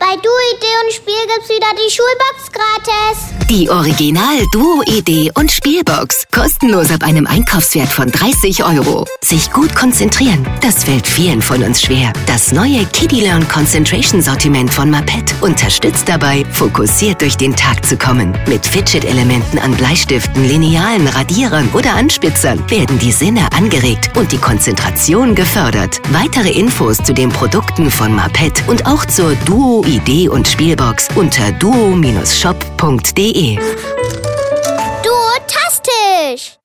Bei Duo-Idee und Spiel gibt's wieder die Schulbox gratis. Die Original Duo-Idee und Spielbox. Kostenlos ab einem Einkaufswert von 30 €. Sich gut konzentrieren, das fällt vielen von uns schwer. Das neue Kiddie Learn Concentration Sortiment von Maped unterstützt dabei, fokussiert durch den Tag zu kommen. Mit Fidget-Elementen an Bleistiften, Linealen, Radierern oder Anspitzern werden die Sinne angeregt und die Konzentration gefördert. Weitere Infos zu den Produkten von Maped und auch zur Duo-Idee und Spielbox unter duo-shop.de. Duo-tastisch!